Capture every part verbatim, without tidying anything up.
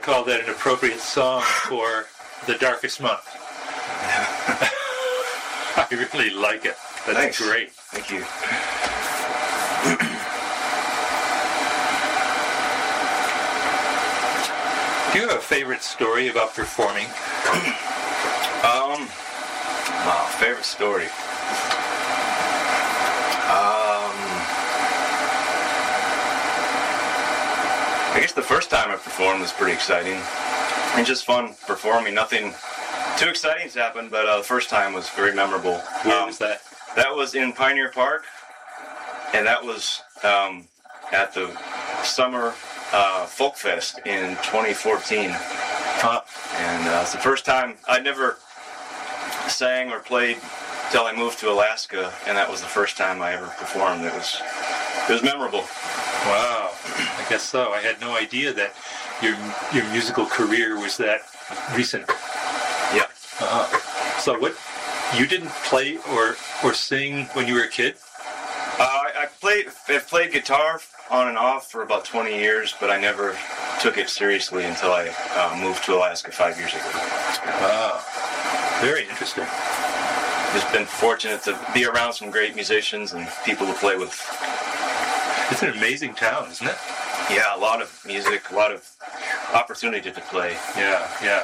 I'd call that an appropriate song for the darkest month. I really like it. That's Thanks. Great. Thank you. Do you have a favorite story about performing? Um, wow, favorite story. Um, I guess the first time I performed was pretty exciting. And just fun performing. Nothing too exciting has happened, but uh, the first time was very memorable. Where um, was that? That was in Pioneer Park, and that was um, at the Summer uh, Folk Fest in twenty fourteen. Huh. And uh, it's the first time I'd never sang or played till I moved to Alaska, and that was the first time I ever performed. It was it was memorable. Wow. I guess so. I had no idea that your your musical career was that recent. Yeah. Uh-huh. So what? You didn't play or or sing when you were a kid? Uh, I, I played I've played guitar on and off for about twenty years, but I never took it seriously until I uh, moved to Alaska five years ago. Wow. Very interesting. Just been fortunate to be around some great musicians and people to play with. It's an amazing town, isn't it? Yeah, a lot of music, a lot of opportunity to play. Yeah, yeah.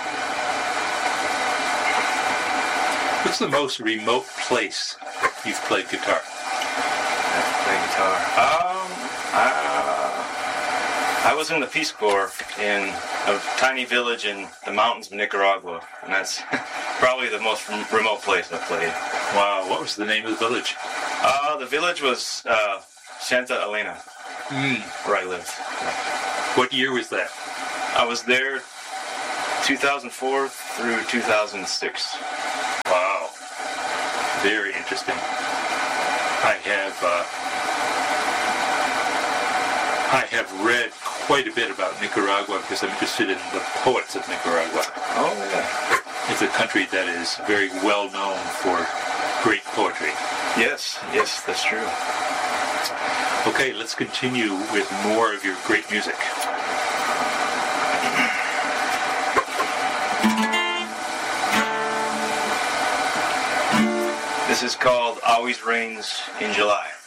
What's the most remote place you've played guitar? Play guitar. Um, uh, I was in the Peace Corps in a tiny village in the mountains of Nicaragua, and that's probably the most rem- remote place I've played. Wow, what was the name of the village? Uh, the village was uh, Santa Elena, Mm. where I lived. What year was that? I was there two thousand four through two thousand six. Wow. Very interesting. I have uh, I have read quite a bit about Nicaragua because I'm interested in the poets of Nicaragua. Oh, yeah. It's a country that is very well known for great poetry. Yes, yes, that's true. Okay, let's continue with more of your great music. This is called Always Rains in July.